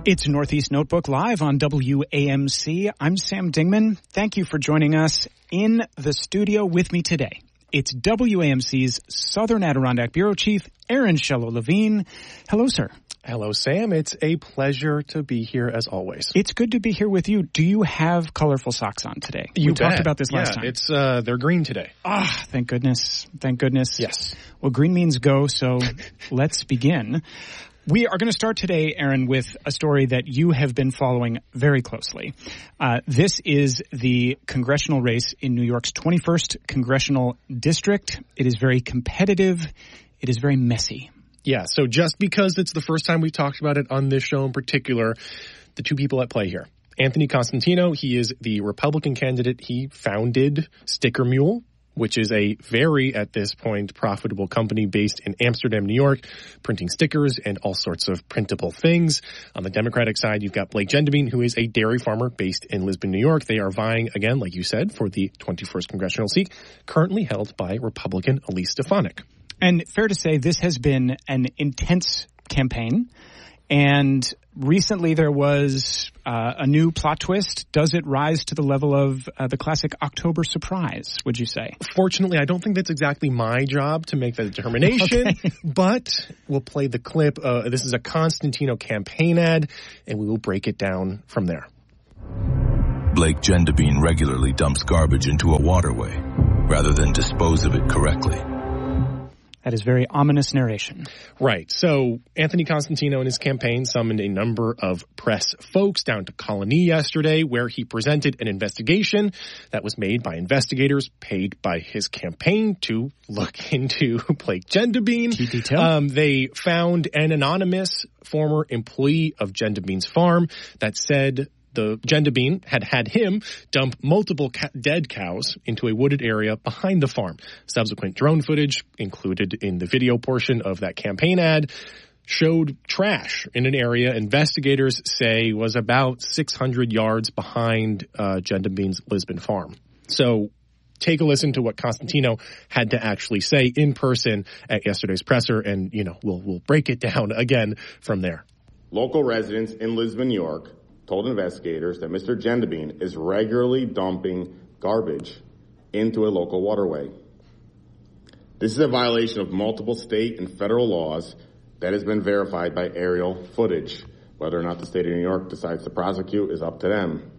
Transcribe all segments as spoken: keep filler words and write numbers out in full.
It's Northeast Notebook Live on W A M C. I'm Sam Dingman. Thank you for joining us in the studio with me today. It's W A M C's Southern Adirondack Bureau Chief, Aaron Shello-Levine. Hello, sir. Hello, Sam. It's a pleasure to be here as always. It's good to be here with you. Do you have colorful socks on today? You we bet. talked about this yeah, last time. It's uh, they're green today. Ah, thank goodness. Thank goodness. Yes. Well, green means go, so let's begin. We are going to start today, Aaron, with a story that you have been following very closely. Uh, this is the congressional race in New York's twenty-first congressional district. It is very competitive. It is very messy. Yeah, so just because it's the first time we've talked about it on this show in particular, the two people at play here. Anthony Costantino, he is the Republican candidate. He founded Sticker Mule, which is a very, at this point, profitable company based in Amsterdam, New York, printing stickers and all sorts of printable things. On the Democratic side, you've got Blake Gendebien, who is a dairy farmer based in Lisbon, New York. They are vying, again, like you said, for the twenty-first congressional seat, currently held by Republican Elise Stefanik. And fair to say, this has been an intense campaign. And recently there was uh, a new plot twist. Does it rise to the level of uh, the classic October surprise, would you say? Fortunately, I don't think that's exactly my job to make that determination, okay. But we'll play the clip. Uh, this is a Costantino campaign ad, and we will break it down from there. Blake Gendebien regularly dumps garbage into a waterway rather than dispose of it correctly. That is very ominous narration. Right. So Anthony Costantino and his campaign summoned a number of press folks down to Colony yesterday, where he presented an investigation that was made by investigators paid by his campaign to look into Blake Gendebien. Key detail. Um, they found an anonymous former employee of Gendebien's farm that said the Gendebien had had him dump multiple ca- dead cows into a wooded area behind the farm. Subsequent drone footage included in the video portion of that campaign ad showed trash in an area investigators say was about six hundred yards behind uh, Gendebien's Lisbon farm. So take a listen to what Costantino had to actually say in person at yesterday's presser, and, you know, we'll we'll break it down again from there. Local residents in Lisbon, New York, told investigators that Mister Gendebien is regularly dumping garbage into a local waterway. This is a violation of multiple state and federal laws that has been verified by aerial footage. Whether or not the state of New York decides to prosecute is up to them.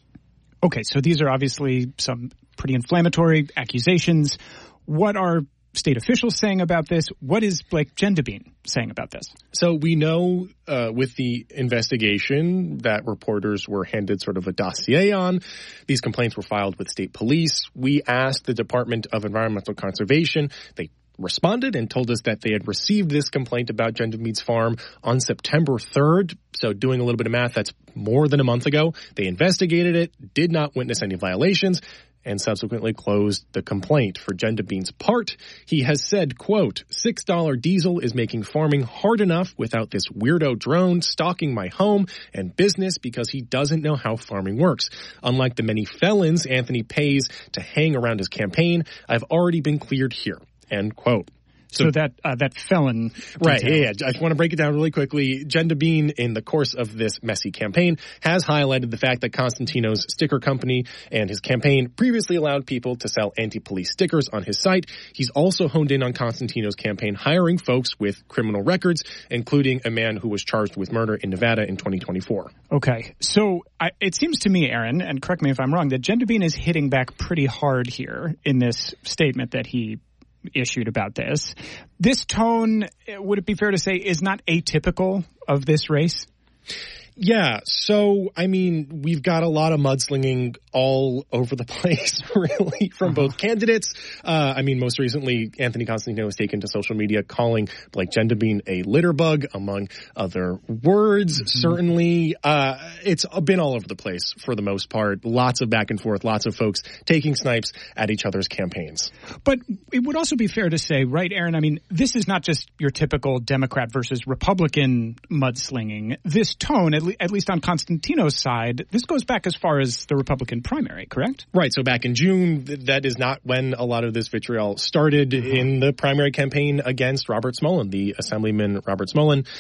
Okay, so these are obviously some pretty inflammatory accusations. What are state officials saying about this? What is Blake Gendebien saying about this? So we know uh, with the investigation that reporters were handed sort of a dossier on. These complaints were filed with state police. We asked the Department of Environmental Conservation. They responded and told us that they had received this complaint about Gendebien's farm on September third. So doing a little bit of math, that's more than a month ago. They investigated it, did not witness any violations, and subsequently closed the complaint. For Gendebien's part, he has said, quote, six dollar diesel is making farming hard enough without this weirdo drone stalking my home and business because he doesn't know how farming works. Unlike the many felons Anthony pays to hang around his campaign, I've already been cleared here, end quote. So, so that uh, that felon Right, detail. yeah, yeah. I just want to break it down really quickly. Gendebien, in the course of this messy campaign, has highlighted the fact that Costantino's sticker company and his campaign previously allowed people to sell anti-police stickers on his site. He's also honed in on Costantino's campaign hiring folks with criminal records, including a man who was charged with murder in Nevada in twenty twenty-four. Okay, so I, it seems to me, Aaron, and correct me if I'm wrong, that Gendebien is hitting back pretty hard here in this statement that he issued about this. This tone, would it be fair to say, is not atypical of this race? Yeah, so, I mean, we've got a lot of mudslinging all over the place, really, from uh-huh. both candidates. Uh, I mean, most recently, Anthony Costantino has taken to social media calling Blake Gendebien a litter bug, among other words. Mm-hmm. Certainly, uh, it's been all over the place for the most part. Lots of back and forth, lots of folks taking snipes at each other's campaigns. But it would also be fair to say, right, Aaron, I mean, this is not just your typical Democrat versus Republican mudslinging. This tone, at at least on Costantino's side, this goes back as far as the Republican primary, correct? Right. So back in June, that is not when a lot of this vitriol started. Mm-hmm. In the primary campaign against Robert Smolin, the Assemblyman Robert Smolin.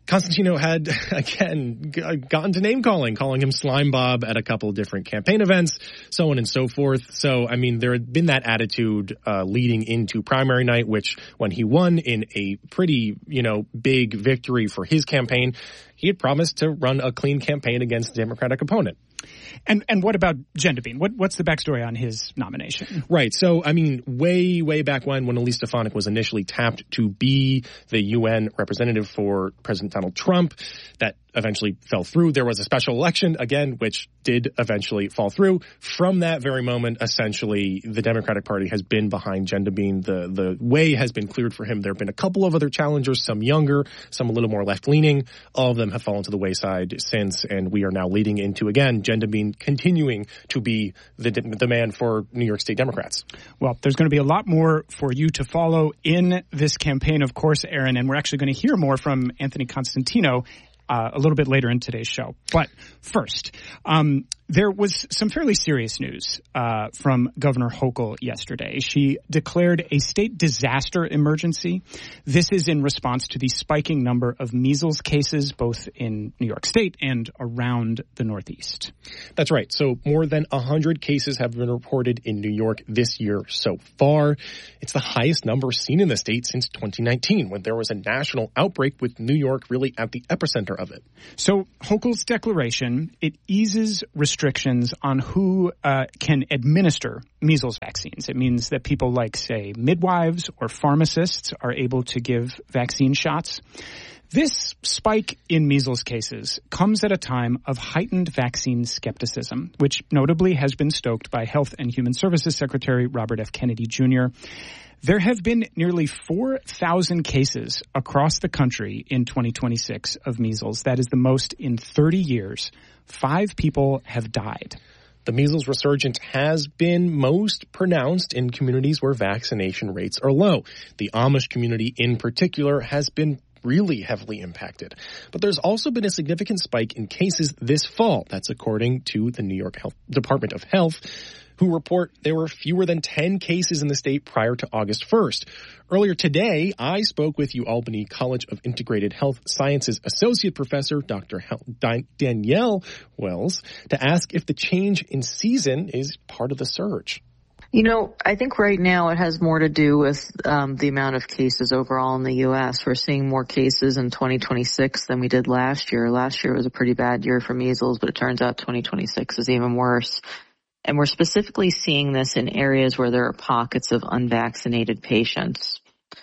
Constantino had, again, gotten to name-calling, calling him Slime Bob at a couple of different campaign events, so on and so forth. So, I mean, there had been that attitude uh, leading into primary night, which when he won in a pretty, you know, big victory for his campaign, he had promised to run a clean campaign against the Democratic opponent. And and what about Gendebien? What what's the backstory on his nomination? Right. So, I mean, way, way back when, when Elise Stefanik was initially tapped to be the U N representative for President Donald Trump, that eventually fell through. There was a special election, again, which did eventually fall through. From that very moment, essentially, the Democratic Party has been behind Gendebien. The, the way has been cleared for him. There have been a couple of other challengers, some younger, some a little more left-leaning. All of them have fallen to the wayside since, and we are now leading into, again, Gendebien continuing to be the, the man for New York State Democrats. Well, there's going to be a lot more for you to follow in this campaign, of course, Aaron, and we're actually going to hear more from Anthony Constantino Uh, a little bit later in today's show. But first, um, there was some fairly serious news uh, from Governor Hochul yesterday. She declared a state disaster emergency. This is in response to the spiking number of measles cases both in New York State and around the Northeast. That's right. So more than one hundred cases have been reported in New York this year so far. It's the highest number seen in the state since twenty nineteen, when there was a national outbreak with New York really at the epicenter of it. So Hochul's declaration, it eases restrictions on who uh, can administer measles vaccines. It means that people like, say, midwives or pharmacists are able to give vaccine shots. This spike in measles cases comes at a time of heightened vaccine skepticism, which notably has been stoked by Health and Human Services Secretary Robert F. Kennedy Junior There have been nearly four thousand cases across the country in twenty twenty-six of measles. That is the most in thirty years. Five people have died. The measles resurgence has been most pronounced in communities where vaccination rates are low. The Amish community in particular has been really heavily impacted. But there's also been a significant spike in cases this fall. That's according to the New York Health Department of Health, who report there were fewer than ten cases in the state prior to August first. Earlier today, I spoke with UAlbany College of Integrated Health Sciences Associate Professor Doctor Danielle Wells to ask if the change in season is part of the surge. You know, I think right now it has more to do with um, the amount of cases overall in the U S. We're seeing more cases in twenty twenty-six than we did last year. Last year was a pretty bad year for measles, but it turns out twenty twenty-six is even worse. And we're specifically seeing this in areas where there are pockets of unvaccinated patients.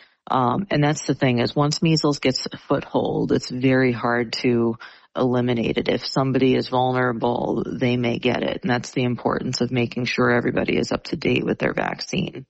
Um, and that's the thing is once measles gets a foothold, it's very hard to eliminate it. If somebody is vulnerable, they may get it. And that's the importance of making sure everybody is up to date with their vaccine.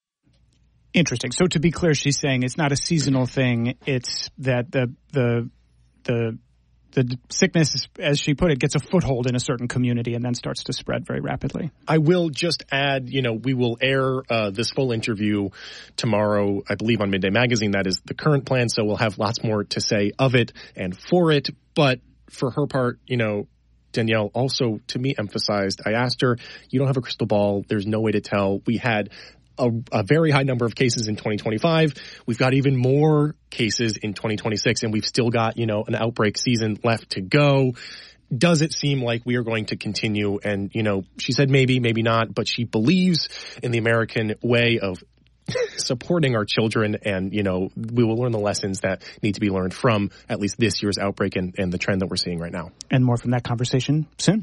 Interesting. So to be clear, she's saying it's not a seasonal thing. It's that the the the the sickness, as she put it, gets a foothold in a certain community and then starts to spread very rapidly. I will just add, you know, we will air uh, this full interview tomorrow, I believe, on Midday Magazine. That is the current plan, so we'll have lots more to say of it and for it. But for her part, you know, Danielle also, to me, emphasized, I asked her, you don't have a crystal ball. There's no way to tell. We had A, a very high number of cases in twenty twenty-five. We've got even more cases in twenty twenty-six, and we've still got, you know, an outbreak season left to go. Does it seem like we are going to continue? And, you know, she said maybe, maybe not, but she believes in the American way of supporting our children, and, you know, we will learn the lessons that need to be learned from at least this year's outbreak and, and the trend that we're seeing right now. And more from that conversation soon.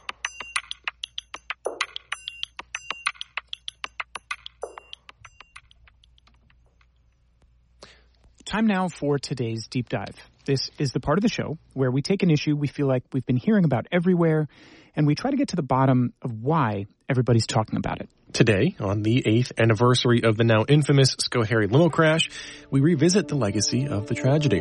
Time now for today's deep dive. This is the part of the show where we take an issue we feel like we've been hearing about everywhere, and we try to get to the bottom of why everybody's talking about it. Today, on the eighth anniversary of the now infamous Schoharie limo crash, we revisit the legacy of the tragedy.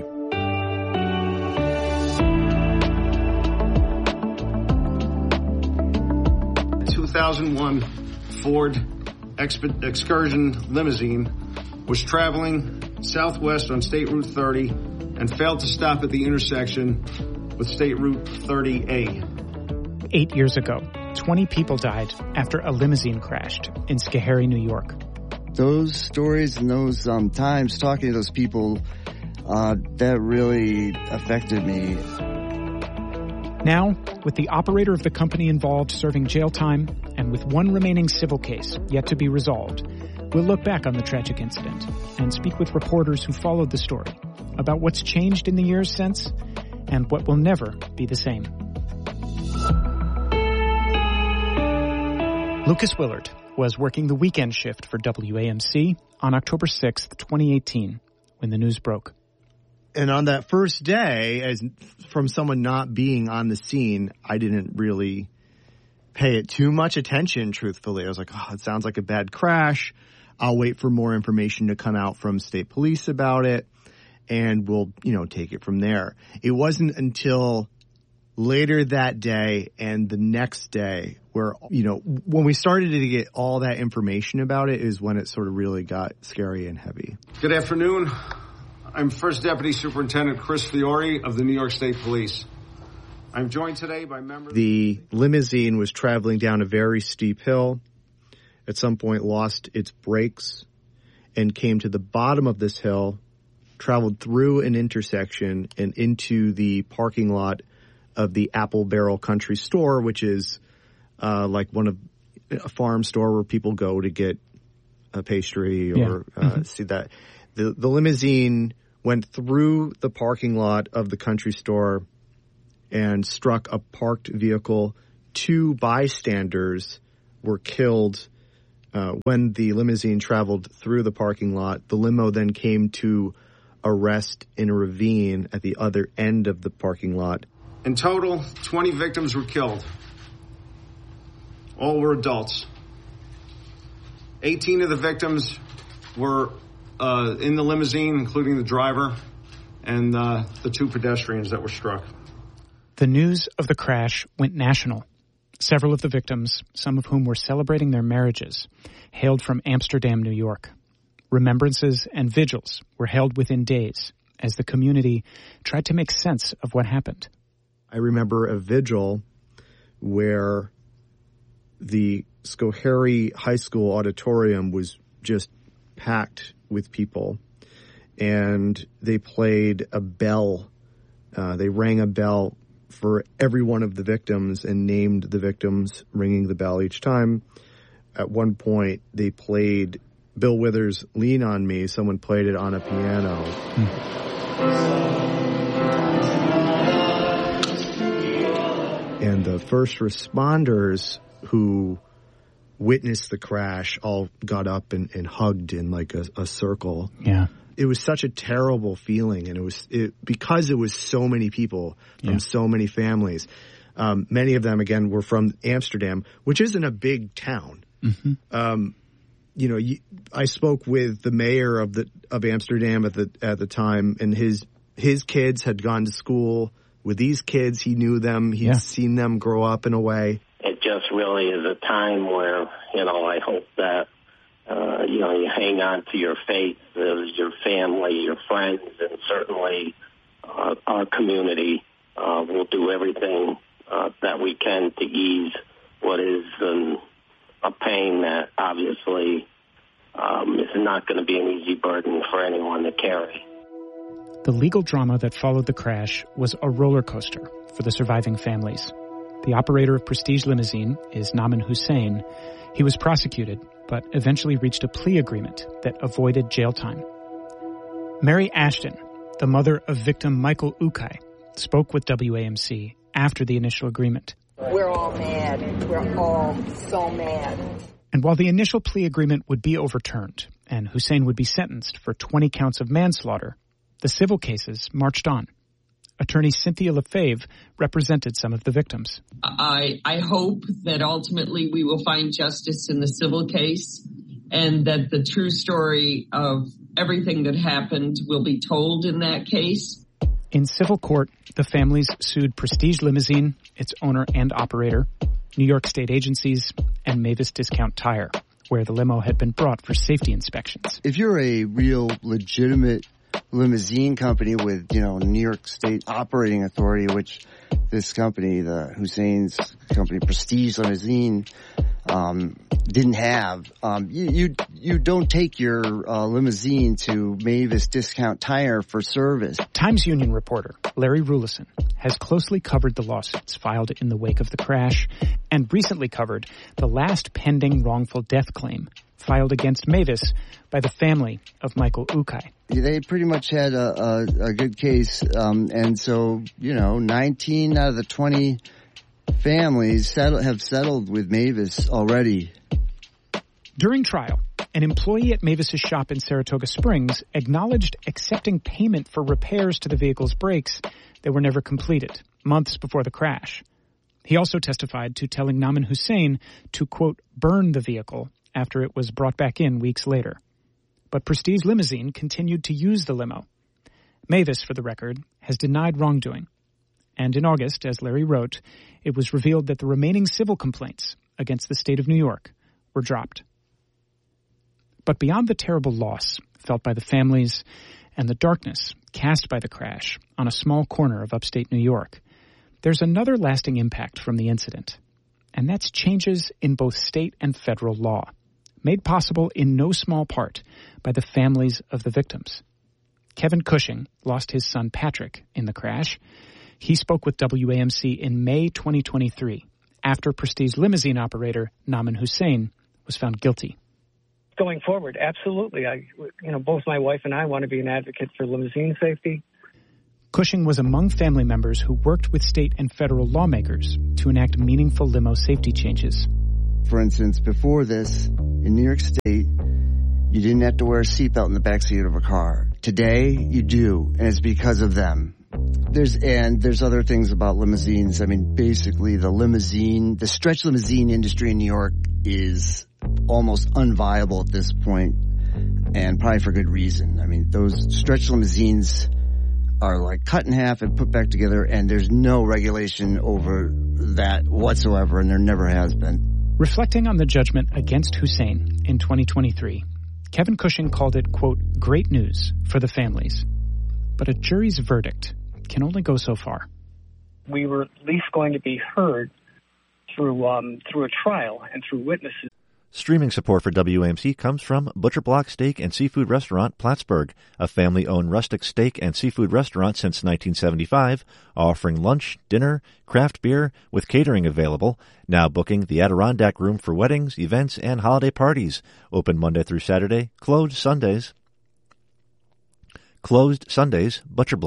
two thousand one Ford Exp- Excursion limousine was traveling southwest on State Route thirty and failed to stop at the intersection with State Route thirty A. Eight years ago, twenty people died after a limousine crashed in Schoharie, New York. Those stories and those um, times talking to those people Uh, that really affected me. Now, with the operator of the company involved serving jail time, and with one remaining civil case yet to be resolved, we'll look back on the tragic incident and speak with reporters who followed the story about what's changed in the years since and what will never be the same. Lucas Willard was working the weekend shift for W A M C on October sixth, twenty eighteen, when the news broke. And on that first day, as from someone not being on the scene, I didn't really pay it too much attention, truthfully. I was like, oh, it sounds like a bad crash. I'll wait for more information to come out from state police about it, and we'll, you know, take it from there. It wasn't until later that day and the next day where, you know, when we started to get all that information about it is when it sort of really got scary and heavy. Good afternoon. I'm First Deputy Superintendent Chris Fiore of the New York State Police. I'm joined today by members... The limousine was traveling down a very steep hill. At some point lost its brakes and came to the bottom of this hill, traveled through an intersection and into the parking lot of the Apple Barrel Country Store, which is uh, like one of a farm store where people go to get a pastry or yeah. uh, mm-hmm. see that. The, the limousine went through the parking lot of the country store and struck a parked vehicle. Two bystanders were killed uh, when the limousine traveled through the parking lot. The limo then came to a rest in a ravine at the other end of the parking lot. In total, twenty victims were killed. All were adults. eighteen of the victims were Uh, in the limousine, including the driver and uh, the two pedestrians that were struck. The news of the crash went national. Several of the victims, some of whom were celebrating their marriages, hailed from Amsterdam, New York. Remembrances and vigils were held within days as the community tried to make sense of what happened. I remember a vigil where the Schoharie High School auditorium was just packed with people, and they played a bell. Uh, they rang a bell for every one of the victims and named the victims, ringing the bell each time. At one point, they played Bill Withers' Lean on Me. Someone played it on a piano. Hmm. And the first responders who witnessed the crash all got up and, and hugged in like a, a circle. Yeah. It was such a terrible feeling, and it was it, because it was so many people from yeah. so many families. Um, many of them, again, were from Amsterdam, which isn't a big town. Mm-hmm. Um, you know, you, I spoke with the mayor of the of Amsterdam at the at the time, and his his kids had gone to school with these kids. He knew them. He'd yeah. seen them grow up in a way. It just really is a time where, you know, I hope that, uh, you know, you hang on to your faith as your family, your friends, and certainly uh, our community uh, will do everything uh, that we can to ease what is um, a pain that obviously um, is not going to be an easy burden for anyone to carry. The legal drama that followed the crash was a roller coaster for the surviving families. The operator of Prestige Limousine is Naman Hussain. He was prosecuted, but eventually reached a plea agreement that avoided jail time. Mary Ashton, the mother of victim Michael Ukai, spoke with W A M C after the initial agreement. We're all mad. We're all so mad. And while the initial plea agreement would be overturned and Hussain would be sentenced for twenty counts of manslaughter, the civil cases marched on. Attorney Cynthia Lefebvre represented some of the victims. I, I hope that ultimately we will find justice in the civil case and that the true story of everything that happened will be told in that case. In civil court, the families sued Prestige Limousine, its owner and operator, New York state agencies, and Mavis Discount Tire, where the limo had been brought for safety inspections. If you're a real legitimate limousine company with, you know, New York State operating authority, which this company, the Hussain's company, Prestige Limousine, um, didn't have. Um, you, you you don't take your uh, limousine to Mavis Discount Tire for service. Times Union reporter Larry Rulison has closely covered the lawsuits filed in the wake of the crash and recently covered the last pending wrongful death claim filed against Mavis by the family of Michael Ukai. They pretty much had a, a, a good case, um, and so, you know, nineteen out of the twenty families settle, have settled with Mavis already. During trial, an employee at Mavis's shop in Saratoga Springs acknowledged accepting payment for repairs to the vehicle's brakes that were never completed, months before the crash. He also testified to telling Naman Hussain to, quote, burn the vehicle after it was brought back in weeks later. But Prestige Limousine continued to use the limo. Mavis, for the record, has denied wrongdoing. And in August, as Larry wrote, it was revealed that the remaining civil complaints against the state of New York were dropped. But beyond the terrible loss felt by the families and the darkness cast by the crash on a small corner of upstate New York, there's another lasting impact from the incident, and that's changes in both state and federal law, made possible in no small part by the families of the victims. Kevin Cushing lost his son Patrick in the crash. He spoke with W A M C in May twenty twenty-three, after Prestige Limousine operator Naman Hussain was found guilty. Going forward, absolutely. I, you know, both my wife and I want to be an advocate for limousine safety. Cushing was among family members who worked with state and federal lawmakers to enact meaningful limo safety changes. For instance, before this, in New York State, you didn't have to wear a seatbelt in the backseat of a car. Today, you do, and it's because of them. There's and there's other things about limousines. I mean, basically, the limousine, the stretch limousine industry in New York is almost unviable at this point, and probably for good reason. I mean, those stretch limousines are like cut in half and put back together, and there's no regulation over that whatsoever, and there never has been. Reflecting on the judgment against Hussain in twenty twenty-three, Kevin Cushing called it, quote, great news for the families. But a jury's verdict can only go so far. We were at least going to be heard through um, through a trial and through witnesses. Streaming support for W A M C comes from Butcher Block Steak and Seafood Restaurant, Plattsburgh, a family-owned rustic steak and seafood restaurant since nineteen seventy-five, offering lunch, dinner, craft beer, with catering available. Now booking the Adirondack Room for weddings, events, and holiday parties. Open Monday through Saturday, closed Sundays. Closed Sundays, Butcher Block.